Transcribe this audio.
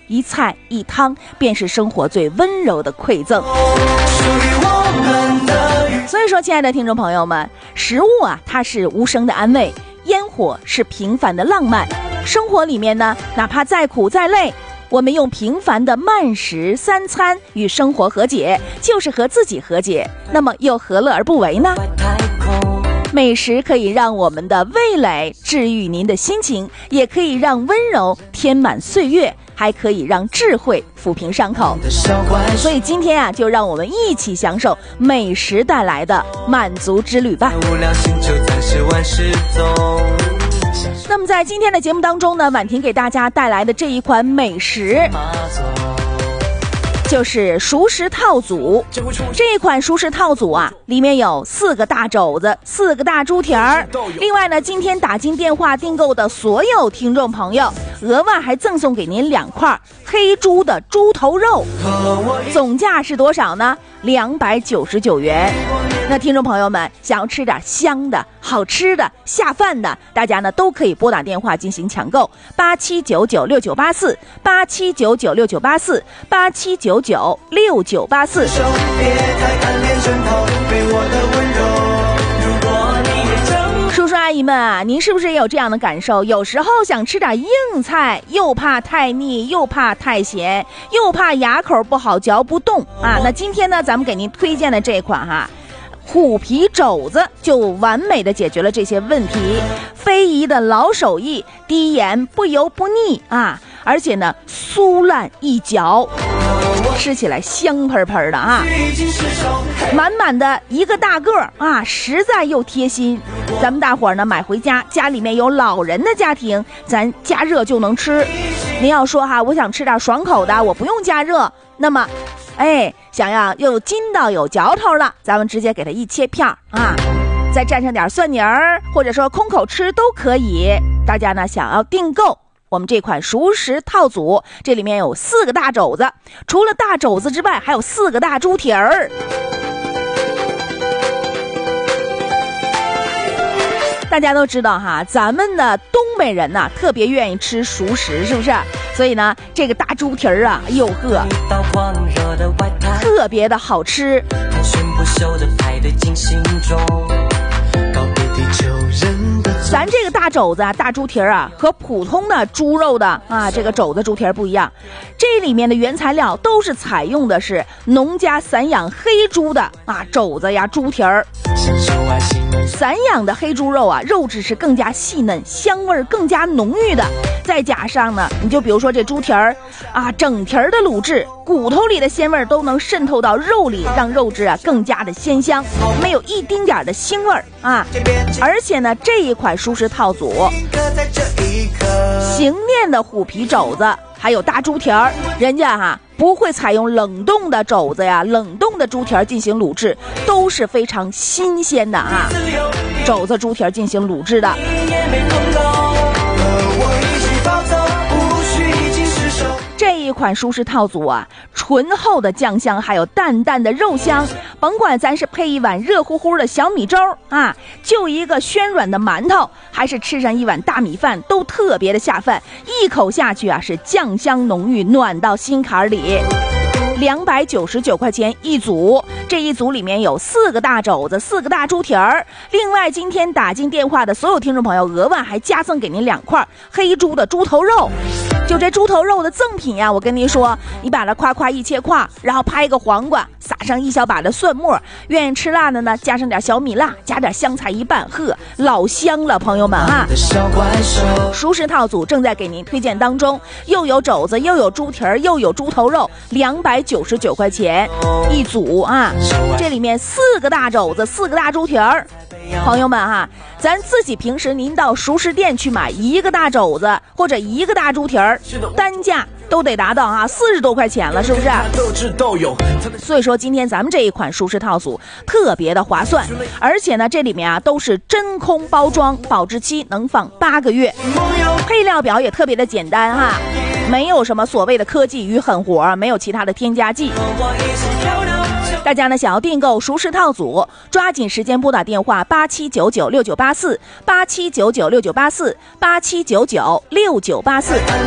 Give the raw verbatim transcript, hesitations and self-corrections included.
一菜一汤便是生活最温柔的馈赠。所以说，亲爱的听众朋友们，食物啊，它是无声的安慰，烟火是平凡的浪漫。生活里面呢，哪怕再苦再累，我们用平凡的慢食三餐与生活和解，就是和自己和解，那么又何乐而不为呢？美食可以让我们的味蕾治愈您的心情，也可以让温柔填满岁月，还可以让智慧抚平伤口。所以今天啊，就让我们一起享受美食带来的满足之旅吧。那么在今天的节目当中呢，婉婷给大家带来的这一款美食就是熟食套组。这一款熟食套组啊，里面有四个大肘子，四个大猪蹄儿。另外呢，今天打进电话订购的所有听众朋友，额外还赠送给您两块黑猪的猪头肉，总价是多少呢？两百九十九元。那听众朋友们，想要吃点香的、好吃的、下饭的，大家呢都可以拨打电话进行抢购，八七九九六九八四，八七九九六九八四，八七九九六九八四。叔叔阿姨们啊，您是不是也有这样的感受？有时候想吃点硬菜，又怕太腻，又怕太咸，又怕牙口不好嚼不动啊。那今天呢，咱们给您推荐的这款哈，虎皮肘子就完美的解决了这些问题。非遗的老手艺，低盐不油不腻啊，而且呢酥烂一嚼，吃起来香喷喷的啊，满满的一个大个啊，实在又贴心。咱们大伙儿呢买回家，家里面有老人的家庭，咱加热就能吃。您要说哈，我想吃点爽口的，我不用加热，那么哎，想要又筋道有嚼头了，咱们直接给它一切片啊，再蘸上点蒜泥儿，或者说空口吃都可以。大家呢想要订购我们这款熟食套组，这里面有四个大肘子，除了大肘子之外，还有四个大猪蹄儿。大家都知道哈，咱们的东北人呢、啊、特别愿意吃熟食，是不是？所以呢，这个大猪蹄儿啊，哟呵，特别的好吃。咱这个大肘子啊，大猪蹄儿啊，和普通的猪肉的啊这个肘子猪蹄儿不一样，这里面的原材料都是采用的是农家散养黑猪的啊肘子呀猪蹄儿。散养的黑猪肉啊，肉质是更加细嫩，香味更加浓郁的。再加上呢，你就比如说这猪蹄儿啊，整蹄儿的卤制，骨头里的鲜味都能渗透到肉里，让肉质啊更加的鲜香，没有一丁点的腥味啊。而且呢，这一款熟食套组，形念的虎皮肘子还有大猪蹄儿，人家哈、啊、不会采用冷冻的肘子呀、冷冻的猪蹄儿进行卤制，都是非常新鲜的啊，肘子猪蹄儿进行卤制的。这一款熟食套组啊，醇厚的酱香，还有淡淡的肉香，甭管咱是配一碗热乎乎的小米粥啊，就一个暄软的馒头，还是吃上一碗大米饭，都特别的下饭，一口下去啊，是酱香浓郁，暖到心坎里。两百九十九块钱一组，这一组里面有四个大肘子，四个大猪蹄儿。另外，今天打进电话的所有听众朋友，额外还加赠给您两块黑猪的猪头肉。就这猪头肉的赠品呀，我跟您说，你把它夸夸一切块，然后拍一个黄瓜，撒上一小把的蒜末，愿意吃辣的呢，加上点小米辣，加点香菜一拌，呵，老香了，朋友们啊！熟食套组正在给您推荐当中，又有肘子，又有猪蹄儿，又有猪头肉，两百九十九块钱一组啊！这里面四个大肘子，四个大猪蹄儿。朋友们哈，咱自己平时您到熟食店去买一个大肘子或者一个大猪蹄儿，单价都得达到啊四十多块钱了，是不是？所以说今天咱们这一款熟食套组特别的划算，而且呢这里面啊都是真空包装，保质期能放八个月，配料表也特别的简单哈，没有什么所谓的科技与狠活，没有其他的添加剂。大家呢想要订购熟食套组，抓紧时间拨打电话八七九九六九八四，八七九九六九八四，八七九九六九八四。